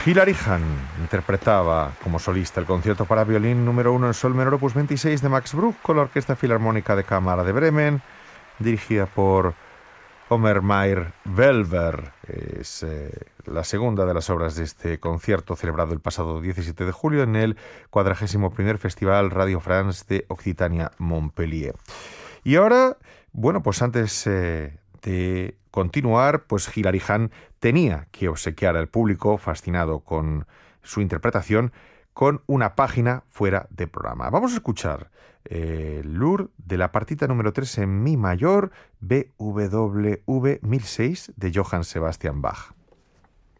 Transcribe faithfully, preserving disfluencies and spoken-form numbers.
Hilary Hahn interpretaba como solista el concierto para violín número uno en sol menor opus veintiséis de Max Bruch con la Orquesta Filarmónica de Cámara de Bremen, dirigida por Omer Mayer-Welber. Es eh, la segunda de las obras de este concierto celebrado el pasado diecisiete de julio en el cuadragésimo primer Festival Radio France de Occitania Montpellier. Y ahora, bueno, pues antes eh, de continuar, pues Hilary Hahn tenía que obsequiar al público fascinado con su interpretación con una página fuera de programa. Vamos a escuchar eh, Lourdes de la partita número tres en mi mayor B W V mil seis de Johann Sebastian Bach.